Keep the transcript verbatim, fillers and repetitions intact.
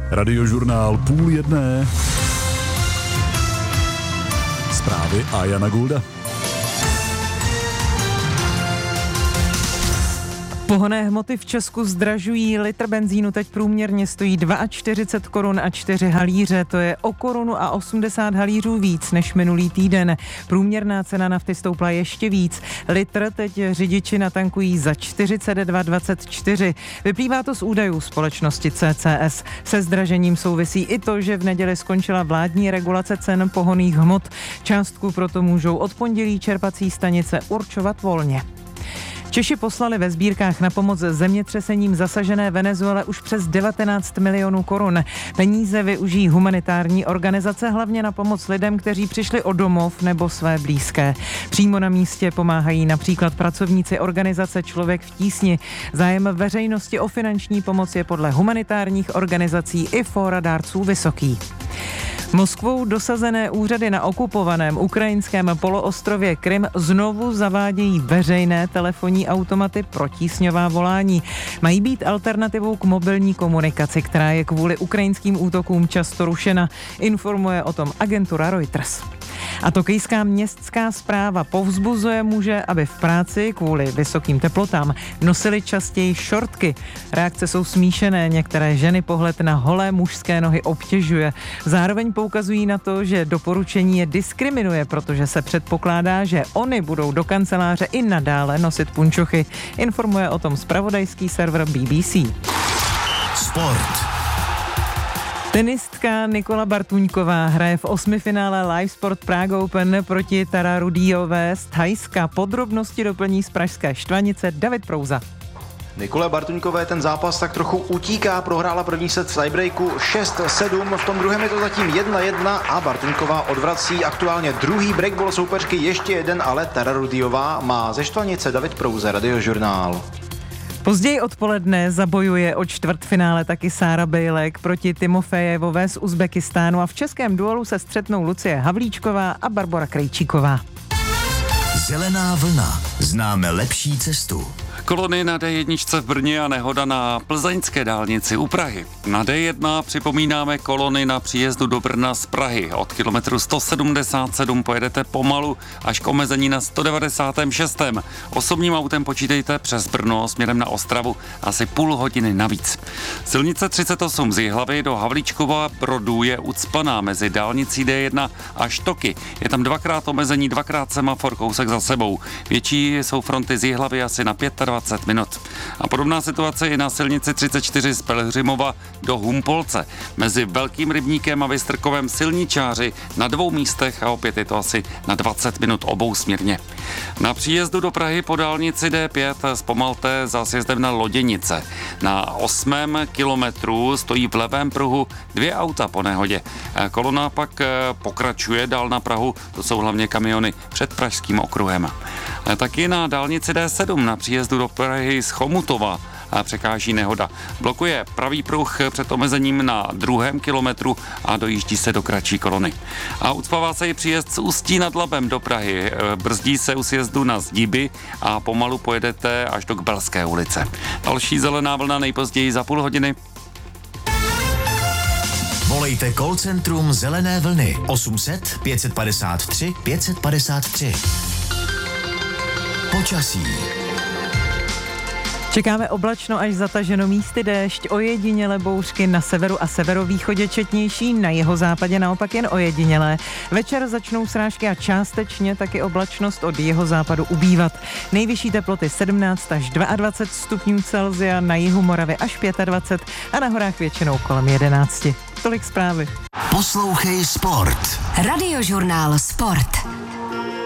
Radiožurnál půl jedné. Zprávy a Jana Gulda. Pohonné hmoty v Česku zdražují. Litr benzínu teď průměrně stojí čtyřicet dva korun a čtyři halíře. To je o korunu a osmdesát halířů víc než minulý týden. Průměrná cena nafty stoupla ještě víc. Litr teď řidiči natankují za čtyřicet dva dvacet čtyři. Vyplývá to z údajů společnosti C C S. Se zdražením souvisí i to, že v neděli skončila vládní regulace cen pohonných hmot. Částku proto můžou od pondělí čerpací stanice určovat volně. Češi poslali ve sbírkách na pomoc zemětřesením zasažené Venezuele už přes devatenáct milionů korun. Peníze využijí humanitární organizace hlavně na pomoc lidem, kteří přišli o domov nebo své blízké. Přímo na místě pomáhají například pracovníci organizace Člověk v tísni. Zájem veřejnosti o finanční pomoc je podle humanitárních organizací i fóra dárců vysoký. Moskvou dosazené úřady na okupovaném ukrajinském poloostrově Krym znovu zavádějí veřejné telefonní automaty pro tísňová volání. Mají být alternativou k mobilní komunikaci, která je kvůli ukrajinským útokům často rušena, informuje o tom agentura Reuters. A tokijská městská správa povzbuzuje muže, aby v práci kvůli vysokým teplotám nosili častěji šortky. Reakce jsou smíšené, některé ženy pohled na holé mužské nohy obtěžuje. Zároveň poukazují na to, že doporučení je diskriminuje, protože se předpokládá, že oni budou do kanceláře i nadále nosit punčochy. Informuje o tom zpravodajský server B B C. Sport. Tenistka Nikola Bartuňková hraje v osmifinále Live Sport Prague Open proti Tara Rudiové z Thajska. Podrobnosti doplní z pražské Štvanice David Prouza. Nikole Bartuňkové ten zápas tak trochu utíká, prohrála první set v tiebreaku šest sedm, v tom druhém je to zatím jedna jedna a Bartuňková odvrací aktuálně druhý breakball soupeřky, ještě jeden, ale Tara Rudiová má ze Štvanice David Prouza, Radiožurnál. Později odpoledne zabojuje o čtvrtfinále taky Sára Bejlek proti Timofejevové z Uzbekistánu a v českém duelu se střetnou Lucie Havlíčková a Barbora Krejčíková. Zelená vlna. Známe lepší cestu. Kolony na D jedna v Brně a nehoda na plzeňské dálnici u Prahy. Na D jedna připomínáme kolony na příjezdu do Brna z Prahy. Od kilometru sto sedmdesát sedm pojedete pomalu až k omezení na sto devadesát šest. Osobním autem počítejte přes Brno směrem na Ostravu asi půl hodiny navíc. Silnice třicet osm z Jihlavy do Havlíčkova Brodů je ucpaná mezi dálnicí D jedna a Štoky. Je tam dvakrát omezení, dvakrát semafor, kousek za sebou. Větší jsou fronty z Jihlavy asi na dvacet pět minut. A podobná situace je na silnici třicet čtyři z Pelhřimova do Humpolce. Mezi Velkým Rybníkem a Vystrkovem silničáři na dvou místech a opět je to asi na dvacet minut obousměrně. Na příjezdu do Prahy po dálnici D pět zpomalte za sjezdem na Loděnice. Na osmém kilometru stojí v levém pruhu dvě auta po nehodě. Kolona pak pokračuje dál na Prahu, to jsou hlavně kamiony před Pražským okruhem. Taky na dálnici D sedm na příjezdu do Prahy z Chomutova a překáží nehoda. Blokuje pravý pruh před omezením na druhém kilometru a dojíždí se do kratší kolony. A ucpává se i příjezd z Ústí nad Labem do Prahy. Brzdí se u sjezdu na Zdiby a pomalu pojedete až do Kbelské ulice. Další zelená vlna nejpozději za půl hodiny. Volejte call centrum Zelené vlny osm set pět padesát tři pět padesát tři. Počasí. Čekáme oblačno až zataženo místy déšť, ojedinělé bouřky na severu a severovýchodě četnější, na jihozápadě naopak jen ojedinělé. Večer začnou srážky a částečně taky oblačnost od jihozápadu ubývat. Nejvyšší teploty sedmnáct až dvacet dva stupňů Celsia, na jihu Moravy až dvacet pět a na horách většinou kolem jedenáct. Tolik zprávy. Poslouchej Sport. Radiožurnál Sport.